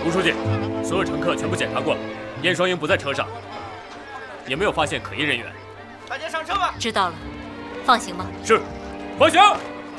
吴书记，所有乘客全部检查过了，燕双英不在车上，也没有发现可疑人员。 大家上车吧。 知道了，放行吗？ 是，放行。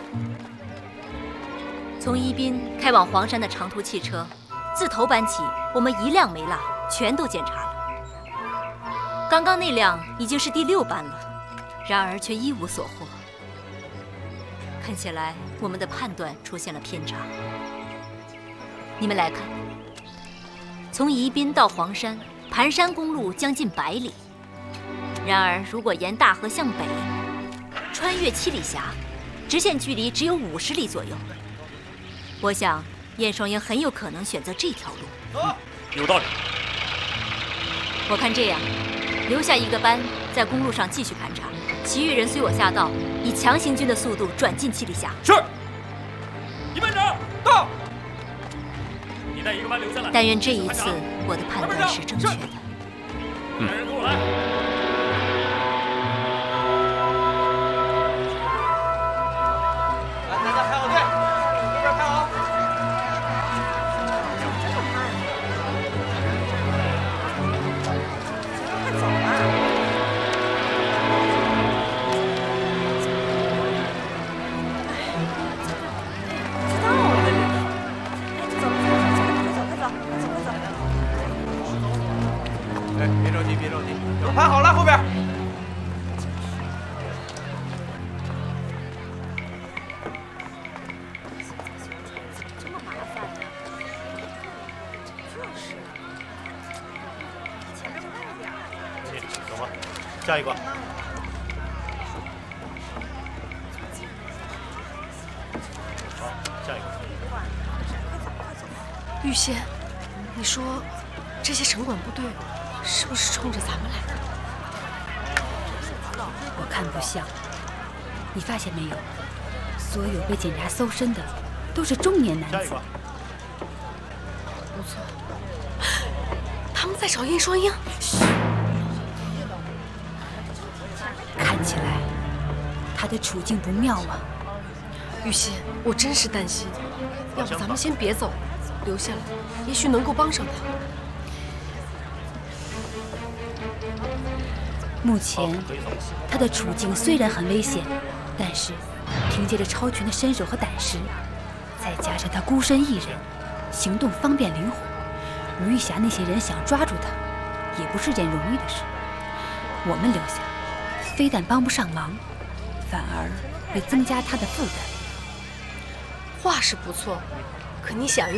从宜宾开往黄山的长途汽车，自头班起，我们一辆没落，全都检查了。刚刚那辆已经是第6班了，然而却一无所获。看起来我们的判断出现了偏差。你们来看，从宜宾到黄山，盘山公路将近100里。然而，如果沿大河向北，穿越七里峡，直线距离只有50里左右。我想，燕双英很有可能选择这条路。 有道理。 我看这样，留下一个班在公路上继续盘查，其余人随我下道，以强行军的速度转进七里峡。 是。一班长到。你带一个班留下来。 但愿这一次我的判断是正确的。 带人跟我来。 大家排好队，这边排好。快走吧。知道了。走，快走。哎，别着急，都排好了，后边。 下一个。好，下一个。 玉仙，你说这些城管部队是不是冲着咱们来的？ 我看不像。你发现没有？所有被检查搜身的都是中年男子。 不错，他们在找燕双英。 看起来他的处境不妙啊。 玉仙，我真是担心，要不咱们先别走，留下来，也许能够帮上他。 目前他的处境虽然很危险，但是凭借着超群的身手和胆识，再加上他孤身一人，行动方便灵活，余霞那些人想抓住他也不是件容易的事。我们留下非但帮不上忙，反而会增加他的负担。 话是不错，可你想一